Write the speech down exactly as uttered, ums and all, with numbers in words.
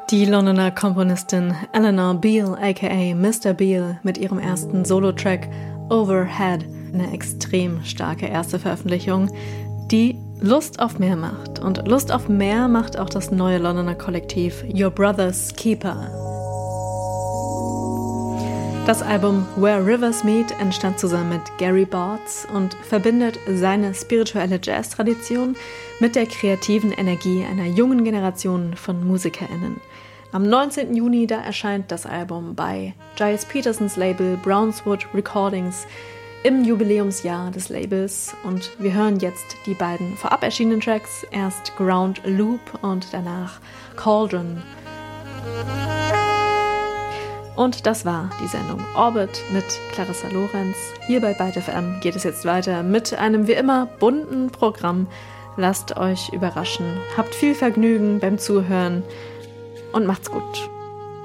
Die Londoner Komponistin Eleanor Beale aka Mister Beale mit ihrem ersten Solo-Track Overhead, eine extrem starke erste Veröffentlichung, die Lust auf mehr macht. Und Lust auf mehr macht auch das neue Londoner Kollektiv Your Brother's Keeper. Das Album Where Rivers Meet entstand zusammen mit Gary Bartz und verbindet seine spirituelle Jazz-Tradition mit der kreativen Energie einer jungen Generation von MusikerInnen. Am neunzehnten Juni, da erscheint das Album bei Giles Petersons Label Brownswood Recordings im Jubiläumsjahr des Labels und wir hören jetzt die beiden vorab erschienenen Tracks, erst Ground Loop und danach Cauldron. Und das war die Sendung Orbit mit Clarissa Lorenz. Hier bei Byte F M geht es jetzt weiter mit einem wie immer bunten Programm. Lasst euch überraschen, habt viel Vergnügen beim Zuhören und macht's gut.